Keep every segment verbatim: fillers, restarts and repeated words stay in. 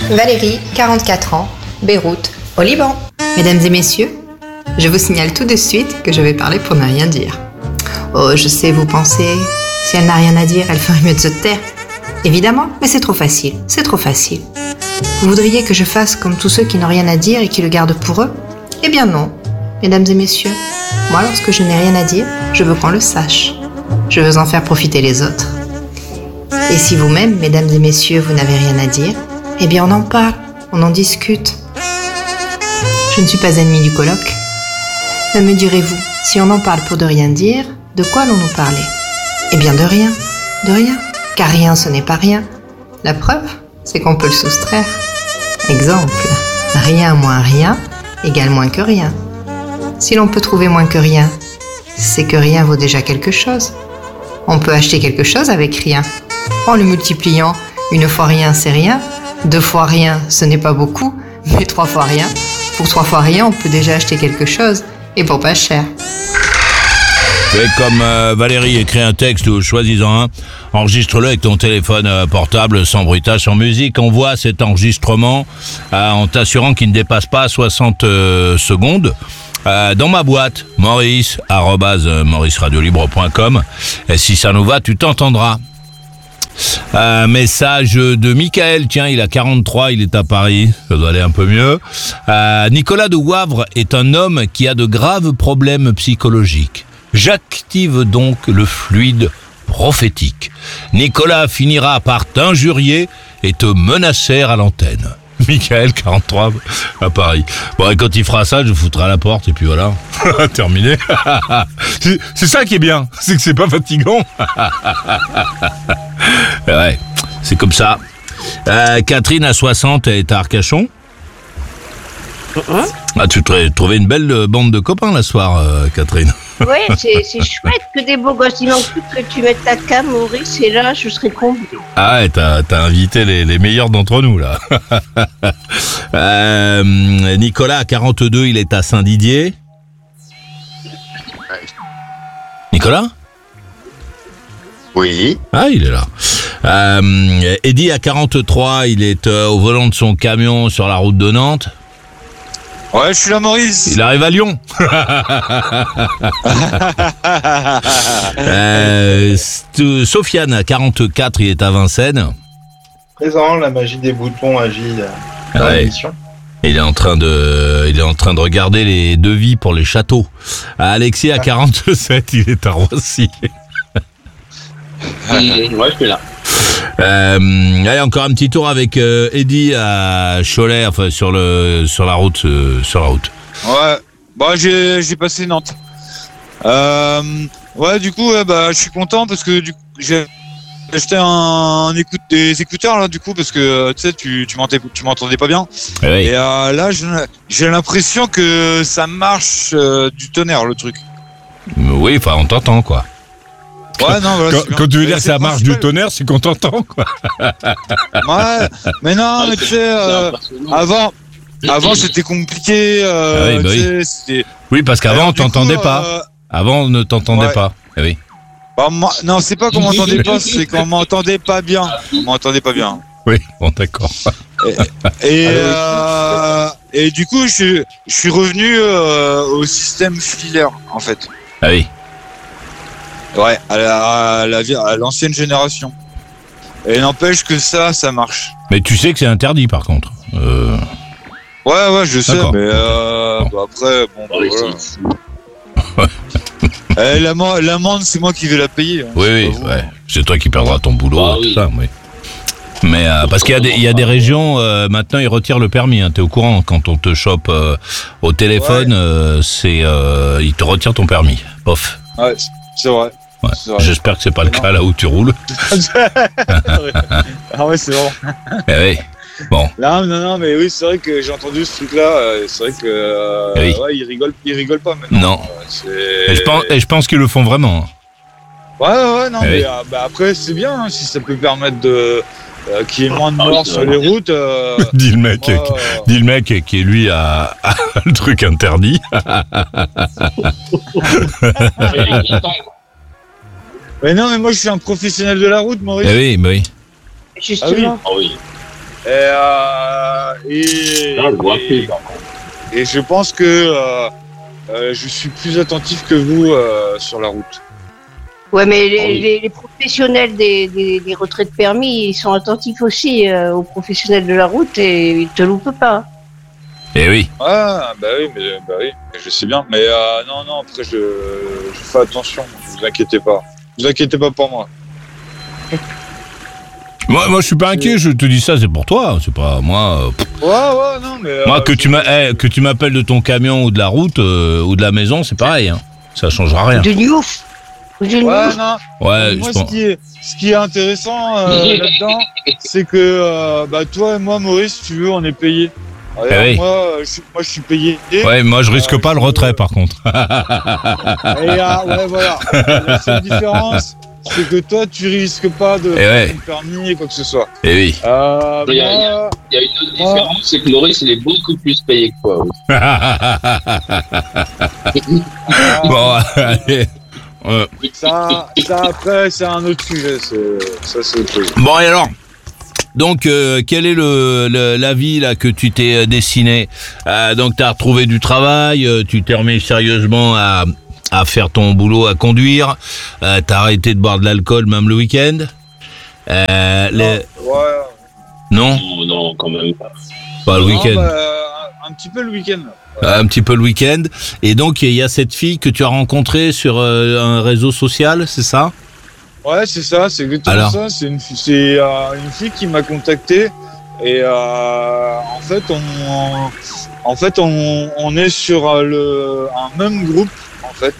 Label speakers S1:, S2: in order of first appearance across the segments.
S1: Valérie, quarante-quatre ans, Beyrouth, au Liban. Mesdames et messieurs, je vous signale tout de suite que je vais parler pour ne rien dire. Oh, je sais, vous pensez, si elle n'a rien à dire, elle ferait mieux de se taire. Évidemment, mais c'est trop facile, c'est trop facile. Vous voudriez que je fasse comme tous ceux qui n'ont rien à dire et qui le gardent pour eux ? Eh bien non, mesdames et messieurs. Moi, lorsque je n'ai rien à dire, je veux qu'on le sache. Je veux en faire profiter les autres. Et si vous-même, mesdames et messieurs, vous n'avez rien à dire, eh bien on en parle, on en discute. Je ne suis pas ennemie du colloque. Mais me direz-vous, si on en parle pour de rien dire, de quoi allons-nous parler ? Eh bien de rien, de rien. Car rien, ce n'est pas rien. La preuve, c'est qu'on peut le soustraire. Exemple, rien moins rien égale moins que rien. Si l'on peut trouver moins que rien, c'est que rien vaut déjà quelque chose. On peut acheter quelque chose avec rien. En le multipliant, une fois rien, c'est rien. Deux fois rien, ce n'est pas beaucoup. Mais trois fois rien, pour trois fois rien, on peut déjà acheter quelque chose. Et pour pas cher.
S2: Fais comme euh, Valérie, écris un texte ou choisis-en un. Enregistre-le avec ton téléphone euh, portable, sans bruitage, sans musique. Envoie cet enregistrement euh, en t'assurant qu'il ne dépasse pas soixante euh, secondes. Euh, dans ma boîte, maurice arobase maurice radio libre point com. Et si ça nous va, tu t'entendras. Euh, message de Michael, tiens, il a quarante-trois, il est à Paris, ça doit aller un peu mieux. Euh, Nicolas de Wavre est un homme qui a de graves problèmes psychologiques. J'active donc le fluide prophétique. Nicolas finira par t'injurier et te menacer à l'antenne. Michael, quarante-trois, à Paris. Bon, et quand il fera ça, je foutrai à la porte, et puis voilà. Terminé. c'est, c'est ça qui est bien, c'est que c'est pas fatigant. Ouais, c'est comme ça. Euh, Catherine, à soixante, elle est à Arcachon.
S3: Hein?
S2: Ah, tu t'aurais trouvé une belle bande de copains, la soir, euh, Catherine.
S3: Oui, c'est, c'est chouette que des beaux gosses. Il manque plus que tu mettes ta cam, Maurice, et là, je serai comblée.
S2: Ah ouais, t'as, t'as invité les, les meilleurs d'entre nous, là. euh, Nicolas, à quarante-deux, il est à Saint-Didier. Nicolas ?
S4: Oui.
S2: Ah, il est là. Euh, Eddy, à quarante-trois, il est euh, au volant de son camion sur la route de Nantes.
S4: Ouais, je suis là, Maurice.
S2: Il arrive à Lyon. euh, Sofiane, à quarante-quatre, il est à Vincennes.
S5: Présent, la magie des boutons agit dans
S2: ouais.
S5: l'émission.
S2: Il est en train de, il est en train de regarder les devis pour les châteaux. Alexis, à quarante-sept, il est à Roissy.
S6: Ouais, je suis là.
S2: Euh, allez, encore un petit tour avec euh, Eddy à Cholet, enfin sur le sur la route, euh, sur la route.
S4: Ouais, bah j'ai j'ai passé Nantes. Euh, ouais, du coup, ouais, bah je suis content parce que du coup j'ai acheté un, un écoute des écouteurs là, du coup parce que tu sais tu tu m'entendais tu m'entendais pas bien.
S2: Eh oui.
S4: Et euh, là j'ai, j'ai l'impression que ça marche euh, du tonnerre le truc.
S2: Oui, enfin on t'entend quoi.
S4: Ouais, non, voilà,
S2: quand, quand tu veux dire que ça marche du tonnerre, c'est qu'on t'entend, quoi.
S4: Ouais, mais non, mais tu sais, euh, avant, avant c'était compliqué. Euh,
S2: Ah oui, bah
S4: tu
S2: oui.
S4: sais, c'était...
S2: Oui, parce qu'avant
S4: Alors,
S2: on
S4: du
S2: t'entendait
S4: coup,
S2: pas.
S4: euh,
S2: Avant on ne t'entendait
S4: ouais.
S2: pas. Eh oui.
S4: Bah, moi, non, c'est pas qu'on m'entendait pas, c'est qu'on m'entendait pas bien. On m'entendait pas bien.
S2: Oui, bon d'accord.
S4: Et, euh, et du coup, je suis, je suis revenu euh, au système filaire, en fait.
S2: Ah oui.
S4: Ouais, à, la, à, la, à l'ancienne génération. Et n'empêche que ça, ça marche.
S2: Mais tu sais que c'est interdit par contre. Euh...
S4: Ouais, ouais, je sais,
S2: D'accord.
S4: mais euh,
S2: Bon.
S4: bah, après, bon, bah, voilà. Eh, l'amende, l'amende, c'est moi qui vais la payer. Hein,
S2: Oui,
S4: c'est
S2: oui,
S4: pas vous.
S2: ouais. C'est toi qui perdras ton boulot,
S6: Ah
S2: tout
S6: oui.
S2: ça, oui. Mais euh, parce qu'il y a des, il y a des régions, euh, maintenant ils retirent le permis. Hein, t'es au courant quand on te chope euh, au téléphone,
S4: Ouais.
S2: euh, c'est, euh, ils te retirent ton permis. Pof.
S4: Ouais, c'est vrai.
S2: Ouais.
S4: C'est vrai.
S2: J'espère que c'est pas le
S4: Non.
S2: cas là où tu roules.
S4: Ah ouais, c'est bon.
S2: Eh oui. Bon.
S4: Non, non, non, mais oui, c'est vrai que j'ai entendu ce truc-là. euh, C'est vrai que euh,
S2: Eh oui.
S4: ouais, ils rigolent, ils rigolent pas maintenant.
S2: Non.
S4: Euh, c'est...
S2: Et je pense, et je pense qu'ils le font vraiment.
S4: Ouais, ouais, ouais, non,
S2: Eh
S4: mais
S2: oui.
S4: euh, bah, après, c'est bien hein, si ça peut permettre de euh, qu'il y ait moins de
S6: Ah oui,
S4: morts
S6: c'est
S4: sur
S6: vrai.
S4: les routes. Euh,
S2: Dit le mec,
S4: moi,
S2: qui-
S4: euh,
S2: dit le mec qui lui a, a le truc interdit.
S4: Mais non, mais moi, je suis un professionnel de la route, Maurice.
S2: Eh oui, mais oui.
S3: Justement.
S6: Ah oui.
S4: Et, euh, et,
S6: Ah, le bras
S4: et,
S6: fait, par contre.
S4: et je pense que euh, euh, je suis plus attentif que vous euh, sur la route.
S3: Ouais, mais les,
S6: Ah oui.
S3: les, les professionnels des, des, des retraits de permis, ils sont attentifs aussi euh, aux professionnels de la route et ils te loupent pas.
S2: Eh oui.
S4: Ah, bah oui, mais bah oui, je sais bien. Mais euh, non, non, après, je, je fais attention. Ne vous inquiétez pas. Ne vous inquiétez pas pour moi.
S2: Moi, moi, je suis pas inquiet. Je te dis ça, c'est pour toi. C'est pas moi. euh, pff.
S4: Ouais, ouais, non, mais. euh,
S2: Moi, que
S4: je-
S2: tu m'a- eh, que tu m'appelles de ton camion ou de la route euh, ou de la maison, c'est pareil. Hein. Ça changera rien.
S3: De Newf. De
S4: Ouais,
S3: Newf.
S4: non.
S2: Ouais,
S4: moi,
S2: je
S4: ce
S2: pense.
S4: qui est, ce qui est intéressant euh, là-dedans, c'est que euh, bah, toi et moi, Maurice, si tu veux, on est payé. Regarde,
S2: Eh oui.
S4: moi, euh, je, suis- moi, je suis payé.
S2: Ouais, moi, je risque
S4: Euh,
S2: pas le
S4: je-
S2: retrait, par contre.
S4: Et, ah, ouais, voilà. La seule différence, c'est que toi, tu risques pas de
S2: Eh
S4: faire
S2: ouais.
S4: ton permis et quoi que ce soit.
S2: Eh oui.
S4: Euh,
S6: Il y a-
S4: moi,
S6: Il y a une autre différence, c'est que Maurice, il est beaucoup plus payé que toi. oui.
S4: euh,
S2: Bon, allez. Euh,
S4: ça, ça, après, c'est un autre sujet. c'est- Ça, c'est autre chose.
S2: Bon, et alors donc, euh, quel est le, le la vie là que tu t'es euh, dessiné euh, Donc, t'as retrouvé du travail, euh, tu t'es remis sérieusement à, à faire ton boulot, à conduire. Euh, t'as arrêté de boire de l'alcool, même le week-end. Euh, les-
S4: Ouais.
S2: Non,
S6: Non, non, quand même pas.
S2: pas le
S4: Non,
S2: week-end.
S4: bah, un, un petit peu le week-end.
S2: Un petit peu le week-end. Et donc, il y a cette fille que tu as rencontrée sur euh, un réseau social, c'est ça?
S4: Ouais, c'est ça, c'est exactement
S2: Alors
S4: ça. C'est une, fi- c'est, euh, une fille qui m'a contacté et euh, en fait, on, en fait, on, on est sur euh, le, un même groupe en fait.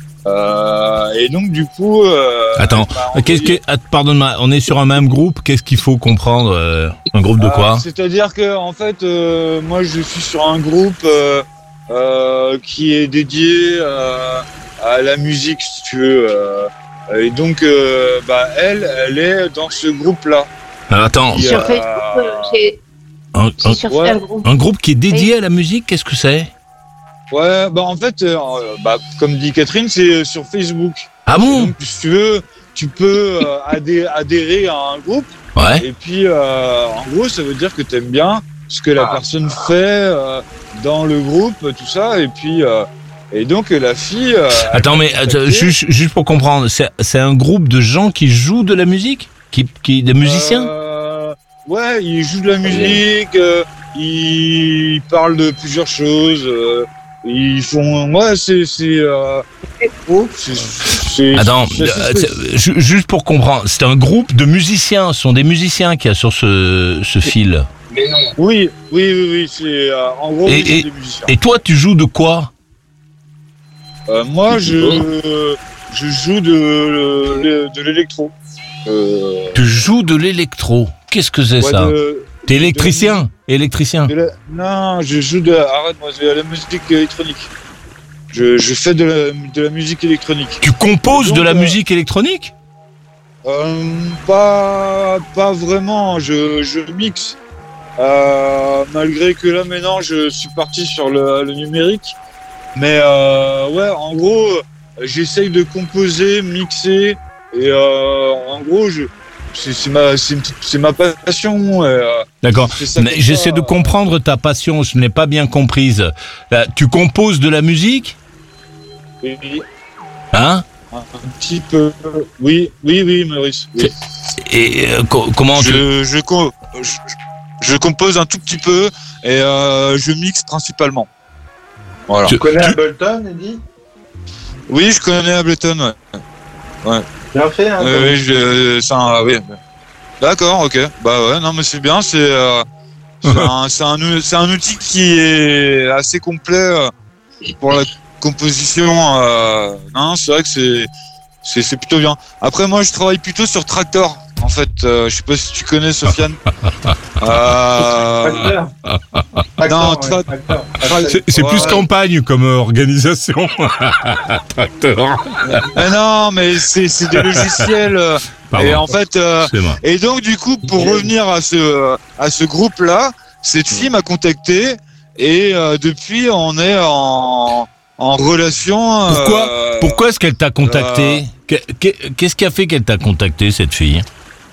S4: Euh, et donc du coup. Euh,
S2: Attends,
S4: elle m'a
S2: Qu'est-ce
S4: envoyé-
S2: que, ah, pardonne-moi, on est sur un même groupe. Qu'est-ce qu'il faut comprendre euh, Un groupe de quoi?
S4: Euh, C'est-à-dire que en fait, euh, moi, je suis sur un groupe euh, euh, qui est dédié euh, à la musique, si tu veux. euh, et donc, euh, bah, elle, elle est dans ce groupe-là.
S2: Alors, attends,
S4: Il y a-
S3: Sur Facebook, euh, c'est
S2: un,
S3: c'est
S2: un-
S3: sur
S4: ouais.
S3: un groupe.
S2: un groupe qui est dédié à la musique, qu'est-ce que c'est?
S4: Ouais, bah en fait, euh, bah, comme dit Catherine, c'est sur Facebook.
S2: Ah bon?
S4: Donc, si tu veux, tu peux euh, adhé- adhérer à un groupe.
S2: Ouais.
S4: Et puis, euh, en gros, ça veut dire que tu aimes bien ce que la
S6: Ah.
S4: personne fait euh, dans le groupe, tout ça. Et puis, euh, et donc, la fille. euh, elle
S2: Attends,
S4: m'a
S2: mais attends,
S4: contacté.
S2: juste, juste pour comprendre, c'est, c'est un groupe de gens qui jouent de la musique, qui, qui, des musiciens?
S4: Euh, Ouais, ils jouent de la musique, euh, ils parlent de plusieurs choses. euh, ils font. Ouais, c'est. c'est, euh, c'est- c'est-
S2: Attends,
S4: c'est assez
S2: euh,
S4: spécial.
S2: c'est- ju- juste pour comprendre, c'est un groupe de musiciens, ce sont des musiciens qu'il y a sur ce, ce fil.
S6: Mais non.
S4: Oui, oui, oui, oui, c'est euh, en gros
S2: Et-
S4: oui, c'est
S2: et-
S4: des musiciens.
S2: Et toi, tu joues de quoi?
S4: Euh, moi, je je joue de de l'électro. Euh,
S2: Tu joues de l'électro. Qu'est-ce que c'est
S4: ouais,
S2: ça?
S4: de-
S2: T'es électricien? Électricien?
S4: de la- non, je joue de arrête-moi, de la musique électronique. Je, je fais de la, de la musique électronique.
S2: Tu composes
S4: Donc,
S2: de la
S4: euh,
S2: musique électronique?
S4: Euh, pas pas vraiment. Je je mixe. Euh, malgré que là maintenant je suis parti sur le, le numérique. Mais euh, ouais, en gros, j'essaye de composer, mixer, et euh, en gros, je, c'est, c'est ma, c'est, une petite- c'est ma passion. Et, euh,
S2: D'accord.
S4: je fais ça
S2: Mais
S4: comme
S2: j'essaie
S4: ça.
S2: de comprendre ta passion, je n'ai pas bien comprise. Euh, tu composes de la musique?
S4: Et-
S2: Hein?
S4: un petit peu. Oui, oui, oui, Maurice. oui.
S2: Et euh, co- comment tu...
S4: Je, je, co- je, je compose un tout petit peu et euh, je mixe principalement. Voilà.
S2: Tu-
S5: Tu connais Ableton, Eddie?
S4: Oui, je connais Ableton. Ouais.
S5: Bien fait, hein?
S4: Euh, oui, je, c'est un- oui. D'accord, ok. Bah ouais, non, mais c'est bien. C'est euh, c'est un, c'est un, ou- c'est un outil qui est assez complet euh, pour la composition. Euh, non, c'est vrai que c'est, c'est, c'est plutôt bien. Après, moi, je travaille plutôt sur Tractor. En fait, euh, je sais pas si tu connais Sofiane. euh,
S5: Tracteur.
S4: Non,
S5: Tracteur,
S4: tra-
S5: ouais, tracteur.
S2: C'est, c'est
S4: Ouais.
S2: plus campagne comme euh, organisation. Tracteur.
S4: mais non, mais c'est, c'est des logiciels. euh,
S2: Pardon.
S4: et en fait, euh,
S2: C'est moi.
S4: et donc du coup, pour revenir à ce à ce groupe-là, cette fille m'a contacté et euh, depuis on est en en relation.
S2: Pourquoi
S4: euh,
S2: Pourquoi est-ce qu'elle t'a contacté? Que- que- Qu'est-ce qui a fait qu'elle t'a contacté, cette fille?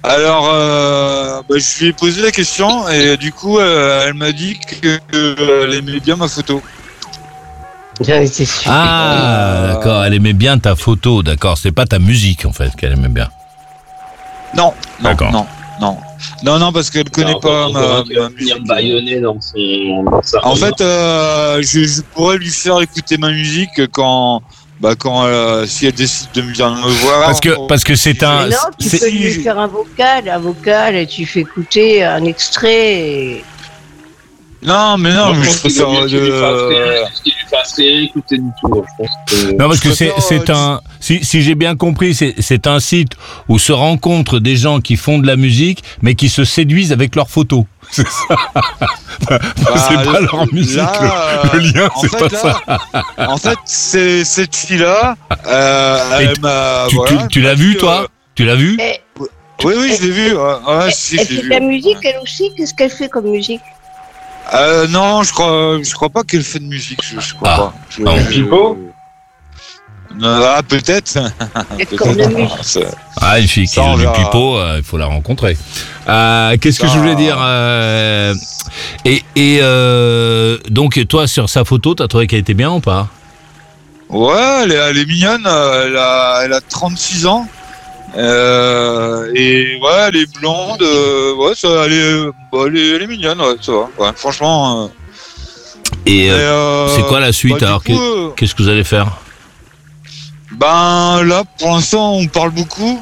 S4: Alors, euh, bah, je lui ai posé la question et du coup, euh, elle m'a dit que, que elle aimait bien ma photo.
S3: J'en étais sûr.
S2: Ah,
S4: Euh,
S2: d'accord, elle aimait bien ta photo, d'accord. C'est pas ta musique, en fait, qu'elle aimait bien.
S4: Non, non,
S2: D'accord.
S4: non, non, non, non, parce qu'elle connaît pas ma, ma musique.
S6: Baïonné dans son. Dans sa
S4: En fait, euh, je, je pourrais lui faire écouter ma musique quand, bah, quand, euh, si elle décide de me venir me voir.
S2: Parce que, parce que c'est un.
S3: Mais non, tu
S2: c'est-
S3: peux lui faire un vocal, un vocal, et tu fais écouter un extrait. Et...
S4: Non, mais non,
S6: Moi,
S4: mais
S6: je
S4: je
S6: pense qu'il
S4: préfère
S6: vaut mieux qu'il lui fasse
S4: de.
S6: rien- qu'il lui fasse rien écouter du tout. Je pense que.
S2: Non, parce
S4: Je
S2: que c'est,
S4: préfère,
S2: c'est
S4: euh,
S2: un, si, si j'ai bien compris, c'est, c'est un site où se rencontrent des gens qui font de la musique, mais qui se séduisent avec leurs photos. C'est ça.
S4: Bah,
S2: c'est pas leur musique.
S4: là,
S2: le, le lien,
S4: en
S2: c'est
S4: fait,
S2: pas
S4: là,
S2: ça.
S4: En fait, c'est cette fille-là. Euh,
S2: Et
S4: elle m'a.
S2: Tu,
S4: voilà,
S2: tu,
S4: elle
S2: tu
S4: m'a
S2: l'as
S4: dit,
S2: vu,
S4: euh,
S2: toi? Tu l'as vu?
S3: Et-
S4: Oui, oui, je l'ai vu. Ouais, ouais, si,
S3: elle
S4: je l'ai
S3: fait
S4: vu.
S3: de la musique, elle aussi. Qu'est-ce qu'elle fait comme musique?
S4: Euh, non, je crois, je crois pas qu'elle fait de musique. Je, je crois
S2: Ah.
S4: pas. Je,
S2: Ah,
S4: je-
S5: Pipo
S4: Ah, peut-être.
S3: Elle fait comme de musique.
S4: C'est-
S2: Ah, une fille qui
S4: Ça, on
S2: joue du
S4: verra.
S2: pipeau, euh, il faut la rencontrer. Euh, qu'est-ce que
S4: Ça-
S2: je voulais dire euh, Et, et euh, donc, toi, sur sa photo, t'as trouvé qu'elle était bien ou pas?
S4: Ouais, elle est, elle est mignonne. euh, Elle a, elle a trente-six ans. Euh, et ouais, elle est blonde. euh, ouais, ça, elle est, bah, elle est, elle est mignonne. Ouais, ça va. Ouais, franchement. euh,
S2: Et
S4: et,
S2: euh,
S4: euh,
S2: c'est quoi la suite
S4: bah, du
S2: alors
S4: coup, euh,
S2: Qu'est-ce que vous allez faire?
S4: Ben là, pour l'instant, on parle beaucoup.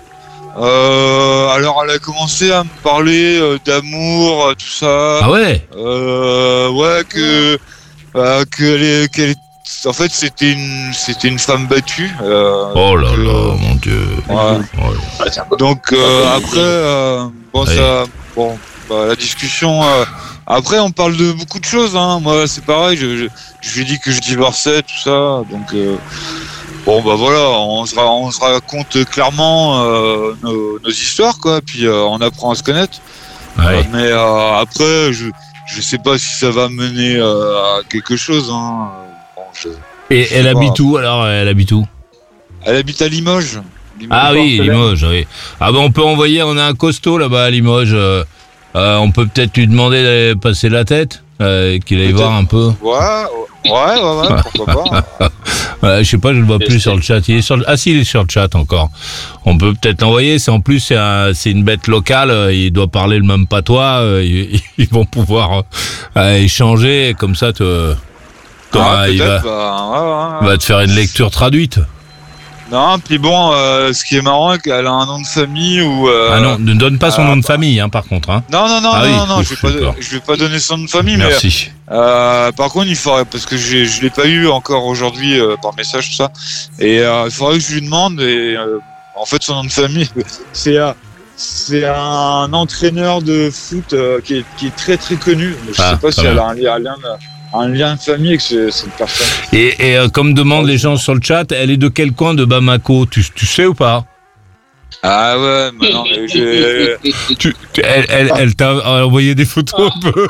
S4: Euh, alors, elle a commencé à me parler euh, d'amour, euh, tout ça.
S2: Ah ouais?
S4: Euh, ouais, que euh, qu'elle est, qu'elle est- en fait, c'était une, c'était une femme battue. euh,
S2: Oh là
S4: que-
S2: là, mon Dieu.
S4: ouais.
S2: Oh là.
S6: Ah, c'est un peu-
S4: Donc euh, après, euh, bon,
S2: Ouais.
S4: ça, bon, bah, la discussion. euh, après, on parle de beaucoup de choses. Hein. Moi, c'est pareil. Je, je, je lui ai dit que je divorçais, tout ça. Donc euh, bon, bah voilà, on se, ra- on se raconte clairement euh, nos, nos histoires, quoi. Puis euh, on apprend à se connaître.
S2: Ouais.
S4: Euh, mais euh, après, je, je sais pas si ça va mener euh, à quelque chose. Hein. Bon, je-
S2: Et elle
S4: sais pas.
S2: habite où alors? Elle habite où?
S4: Elle habite à Limoges. Limoges
S2: Ah oui,
S4: Porcelaine.
S2: Limoges, oui. Ah ben on peut envoyer, on a un costaud là-bas à Limoges. euh, euh, on peut peut-être lui demander d'aller passer la tête, euh, qu'il aille
S4: Peut-être.
S2: voir un peu.
S4: Ouais, ouais, ouais, ouais, pourquoi pas.
S2: Ouais, je sais pas, je le vois
S6: Et
S2: plus
S6: c'est-
S2: sur le chat. Il est sur le... Ah si, il est sur le chat encore. On peut peut-être l'envoyer. C'est en plus c'est, un- c'est une bête locale. euh, Il doit parler le même patois. euh, Ils, ils vont pouvoir euh, échanger. Comme ça, te, t'auras-
S4: Ah,
S2: il va,
S4: peut-être, bah, ouais, ouais,
S2: il
S4: ouais.
S2: va te faire une lecture traduite.
S4: Non, puis bon, euh, ce qui est marrant, c'est qu'elle a un nom de famille où. euh,
S2: Ah non, ne donne pas son
S4: ah,
S2: nom de
S4: bah.
S2: famille, hein, par contre. Hein.
S4: Non, non, non,
S2: Ah
S4: non,
S2: oui,
S4: non, non,
S2: ouf,
S4: je vais pas,
S2: d'accord.
S4: je vais pas donner son nom de famille,
S2: Merci.
S4: mais euh, par contre, il faudrait parce que j'ai- je l'ai pas eu encore aujourd'hui euh, par message tout ça, et euh, il faudrait que je lui demande. Et euh, en fait, son nom de famille, c'est euh, c'est un entraîneur de foot euh, qui, est, qui est très très connu. Mais je
S2: Ah,
S4: sais pas si
S2: très
S4: elle
S2: bien.
S4: a un lien, un lien, un lien de famille avec ce- cette personne.
S2: Et, et euh, comme demandent les gens sur le chat, elle est de quel coin de Bamako? Tu, tu sais ou pas?
S4: Ah ouais, mais non, mais j'ai.
S2: tu, tu- Elle, elle, elle t'a envoyé des photos un peu.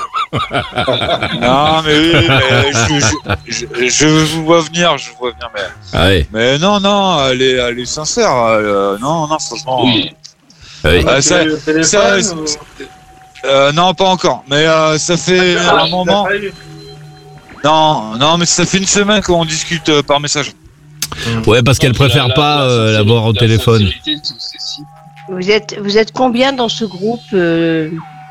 S4: Non, mais oui, mais je, je, je, je vous vois venir, je vous vois venir, mais,
S2: Ah oui.
S4: mais non, non, elle est, elle est sincère. elle, euh, non, non, franchement.
S6: Oui.
S2: Ah oui.
S4: Ah, ça-
S5: le téléphone
S4: ça,
S5: ou-
S4: Euh, non, pas encore. Mais euh, ça fait
S5: Ah,
S4: un moment.
S5: t'as pas eu
S4: Non, non, mais ça fait une semaine qu'on discute euh, par message.
S2: Ouais, parce qu'elle
S6: Non, puis
S2: préfère
S6: la-
S2: pas
S6: la- la
S2: euh,
S6: sincérité-
S2: l'avoir au
S6: la
S2: téléphone.
S6: sincérité de ces sites.
S3: Vous êtes, vous êtes combien dans ce groupe euh,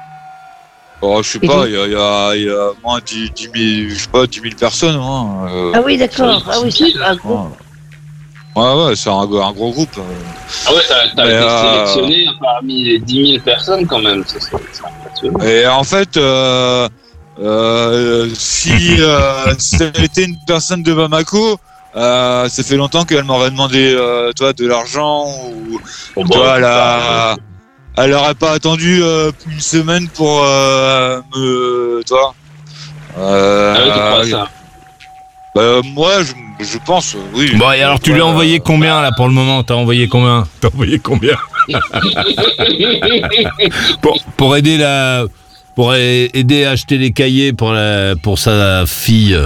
S4: Oh, je sais pas, il y a, il y a, il y a moins de dix, dix mille, je sais pas, dix mille personnes. Hein, euh,
S3: Ah oui, d'accord. Ah oui, c'est un groupe.
S4: ouais, ouais, ouais, c'est un, un gros groupe. euh.
S6: Ah ouais, t'as, t'as
S4: Mais,
S6: été
S4: euh,
S6: sélectionné parmi les dix mille personnes quand même. Ça, c'est, c'est impressionnant.
S4: Et en fait, euh, euh, si euh, c'était une personne de Bamako, euh, ça fait longtemps qu'elle m'aurait demandé, euh, toi, de l'argent ou
S6: Bon,
S4: toi,
S6: bon,
S4: elle,
S6: ça,
S4: a, elle aurait pas attendu euh, une semaine pour euh, me, toi. Euh,
S6: Ah ouais, tu crois ça.
S4: bah, moi, je, je pense, oui.
S2: Bon, et alors tu lui as
S4: Ouais,
S2: envoyé combien là pour le moment? T'as envoyé combien? T'as envoyé combien? pour, pour aider la, pour a- aider à acheter les cahiers pour la, pour sa fille.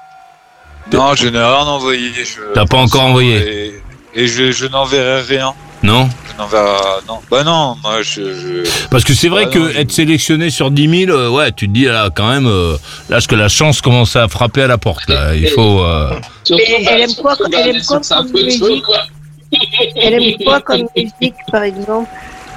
S4: Non, je n'ai rien envoyé. je
S2: T'as pas
S4: pense,
S2: encore envoyé?
S4: Et, et je, je n'enverrai rien.
S2: Non.
S4: Non, bah, non, bah non, moi je. je...
S2: Parce que c'est vrai
S4: Bah
S2: que
S4: non,
S2: être
S4: je-
S2: sélectionné sur dix mille, euh, ouais, tu te dis là quand même, euh, là, ce que la chance commence à frapper à la porte. Là. Il faut. Euh...
S6: Surtout,
S3: Mais
S6: bah,
S3: elle aime quoi-
S6: surtout,
S3: elle
S6: bah,
S3: aime quoi
S6: c'est un
S3: comme
S6: peu
S3: musique
S6: chaud, quoi.
S3: Elle aime quoi comme musique, par exemple?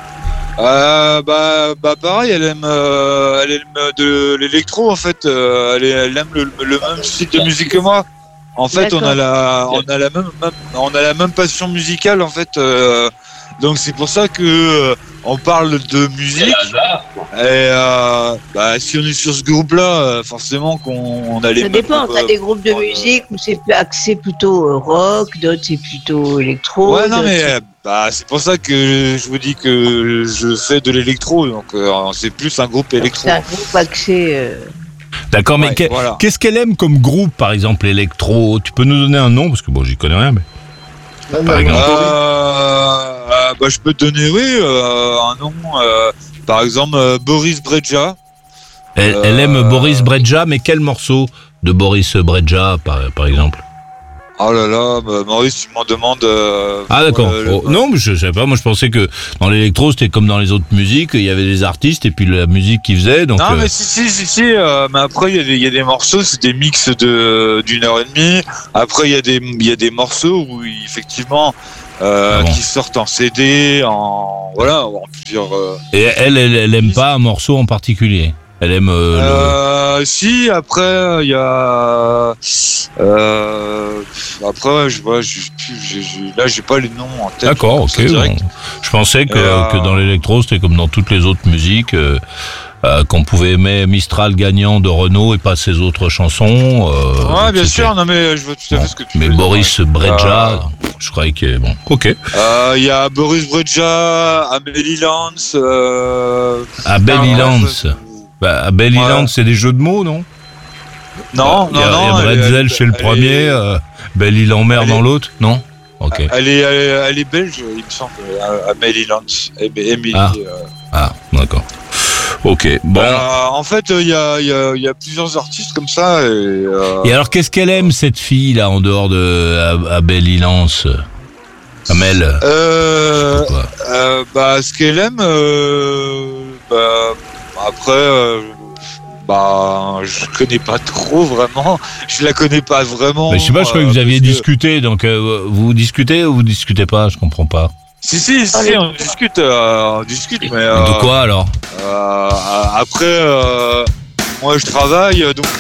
S4: Euh, bah, bah pareil, elle aime, euh, elle aime de l'électro en fait. Euh, elle, est- elle aime le, le même style de musique que moi. En fait, on a
S3: D'accord.
S4: la, on a la même, même- on a la même passion musicale en fait. Euh, donc c'est pour ça que euh, on parle de musique.
S6: Quel hasard.
S4: Et euh, bah, si on est sur ce groupe-là, euh, forcément qu'on on a les
S3: Ça
S4: mêmes
S3: dépend,
S4: groupes,
S3: t'as
S4: euh,
S3: des groupes de
S4: euh,
S3: musique où c'est axé plutôt euh, rock, d'autres c'est plutôt électro.
S4: Ouais, non,
S3: d'autres,
S4: mais
S3: c'est-
S4: euh, bah, c'est pour ça que je vous dis que je fais de l'électro, donc euh, c'est plus un groupe électro.
S3: c'est un groupe axé. euh,
S2: D'accord, mais
S4: Ouais,
S2: que-
S4: voilà.
S2: qu'est-ce qu'elle aime comme groupe, par exemple, électro? Tu peux nous donner un nom parce que bon, j'y connais rien, mais.
S5: Même
S2: Par
S5: la
S2: exemple.
S5: Mongolie.
S4: Euh, euh, bah, je peux te donner, oui, euh, un nom. euh, par exemple, euh, Boris Brejcha.
S2: Elle,
S4: Euh,
S2: elle aime Boris Brejcha, mais quel morceau de Boris Brejcha, par, par exemple?
S4: Oh là là, bah, Maurice, tu m'en demandes. euh,
S2: Ah d'accord.
S4: euh, le-
S2: Oh, non, mais je savais pas. Moi, je pensais que dans l'électro, c'était comme dans les autres musiques. Il y avait des artistes et puis la musique qu'ils faisaient. Donc,
S4: Non,
S2: euh,
S4: mais si, si, si, si. euh, mais après, il y, a des- il y a des morceaux, c'est des mix de d'une heure et demie. Après, il y a des, il y a des morceaux où effectivement, euh,
S2: Ah bon.
S4: qui sortent en C D, en voilà, en plusieurs. euh,
S2: et elle, elle, elle aime pas un morceau en particulier. Elle aime. euh, le-
S4: Euh, si, après, il y a. Euh, après, je vois, je, je- je- là, j'ai pas les noms en tête.
S2: D'accord,
S4: comme
S2: ok.
S4: ça, direct.
S2: bon. Je pensais que,
S4: Euh,
S2: que dans l'électro, c'était comme dans toutes les autres musiques, euh, euh, qu'on pouvait aimer Mistral gagnant de Renault et pas ses autres chansons. euh,
S4: Ouais, bien
S2: c'était-
S4: sûr, non, mais je vois tout à
S2: Bon.
S4: fait ce que tu
S2: Mais
S4: veux dire,
S2: Boris
S4: ouais.
S2: Brejcha, je croyais que bon. Ok.
S4: Euh, Il y a Boris Brejcha, Amélie Lance. Euh...
S2: À Belly
S4: Ah, ouais,
S2: Lance. Bah, à Belly
S4: Ouais.
S2: Lance, c'est des jeux de mots, non?
S4: Non,
S2: Il y a,
S4: non, non.
S2: il y a
S4: elle-
S2: Bretzel
S4: elle-
S2: chez le
S4: elle
S2: premier,
S4: est-
S2: euh, Belly Lambert
S4: elle
S2: dans
S4: est-
S2: l'autre, non? Ok.
S4: Elle est, elle, est- elle est belge, il me semble, euh, Amélie Lance. Emily.
S2: Ah.
S4: euh.
S2: Ah, d'accord. Ok. Bon.
S4: Euh, en fait, il y, a, il y, a, il y a plusieurs artistes comme ça. Et, euh,
S2: Et alors, qu'est-ce qu'elle aime, cette fille, là, en dehors de à, à Belly Lance? Amel.
S4: euh,
S2: Pourquoi?
S4: euh, bah, ce qu'elle aime, euh, bah, après, euh, bah, je connais pas trop vraiment. Je la connais pas vraiment.
S2: Mais je sais pas, je croyais que vous
S4: euh,
S2: aviez
S4: parce que-
S2: discuté, donc euh, vous discutez ou vous discutez pas? Je comprends pas.
S4: Si, si, si,
S3: Allez.
S4: on discute, euh, on discute, mais.
S2: De
S4: euh,
S2: quoi alors?
S4: euh, après, euh, moi, je travaille, donc